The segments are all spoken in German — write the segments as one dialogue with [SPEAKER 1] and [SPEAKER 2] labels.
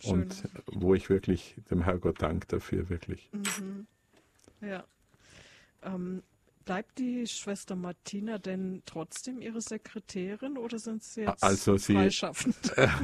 [SPEAKER 1] Schön.
[SPEAKER 2] Und wo ich wirklich dem Herrgott danke dafür, wirklich.
[SPEAKER 1] Ja. Bleibt die Schwester Martina denn trotzdem ihre Sekretärin oder sind sie jetzt
[SPEAKER 2] Also
[SPEAKER 1] freischaffend?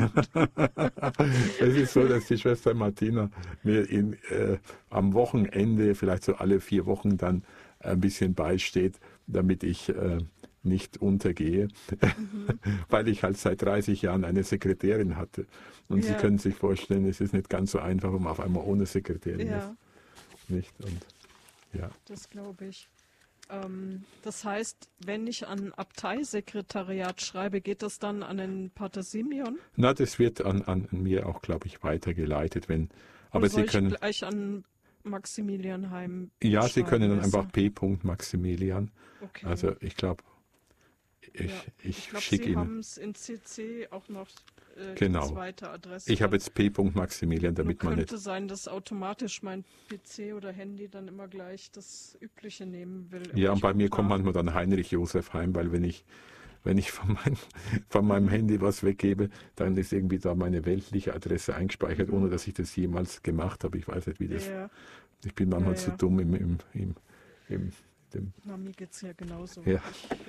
[SPEAKER 2] Es ist so, dass die Schwester Martina mir am Wochenende, vielleicht so alle 4 Wochen dann ein bisschen beisteht, damit ich nicht untergehe, weil ich halt seit 30 Jahren eine Sekretärin hatte. Und Sie können sich vorstellen, es ist nicht ganz so einfach, wenn man auf einmal ohne Sekretärin ist. Nicht? Und, ja.
[SPEAKER 1] Das glaube ich. Das heißt, wenn ich an Abteisekretariat schreibe, geht das dann an den Pater Simeon?
[SPEAKER 2] Na, das wird an mir auch, glaube ich, weitergeleitet. Aber
[SPEAKER 1] Oder soll
[SPEAKER 2] Sie können
[SPEAKER 1] ich gleich an Maximilianheim
[SPEAKER 2] ja, Sie können dann
[SPEAKER 1] schreiben,
[SPEAKER 2] einfach P. Maximilian.
[SPEAKER 1] Okay.
[SPEAKER 2] Also ich glaube, ich schicke
[SPEAKER 1] Sie
[SPEAKER 2] Ihnen.
[SPEAKER 1] haben es in CC auch noch die
[SPEAKER 2] Genau.
[SPEAKER 1] zweite Adresse.
[SPEAKER 2] Ich habe jetzt P. Maximilian, damit man
[SPEAKER 1] könnte
[SPEAKER 2] nicht.
[SPEAKER 1] sein, dass automatisch mein PC oder Handy dann immer gleich das Übliche nehmen will.
[SPEAKER 2] Ja, und bei mir kommt manchmal dann Heinrich Josef heim, weil wenn ich von meinem Handy was weggebe, dann ist irgendwie da meine weltliche Adresse eingespeichert, ohne dass ich das jemals gemacht habe. Ich weiß nicht, wie das.
[SPEAKER 1] Ja.
[SPEAKER 2] Ich bin manchmal zu dumm im
[SPEAKER 1] Na, mir geht es ja genauso.
[SPEAKER 2] Ja.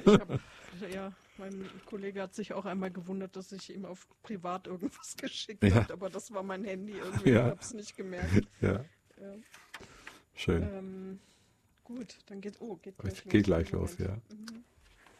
[SPEAKER 1] Mein Kollege hat sich auch einmal gewundert, dass ich ihm auf privat irgendwas geschickt
[SPEAKER 2] Ja.
[SPEAKER 1] habe, aber das war mein Handy irgendwie,
[SPEAKER 2] Ja.
[SPEAKER 1] ich habe es nicht gemerkt.
[SPEAKER 2] Ja.
[SPEAKER 1] Ja.
[SPEAKER 2] Schön.
[SPEAKER 1] Gut, dann geht
[SPEAKER 2] Geht gleich los, ja.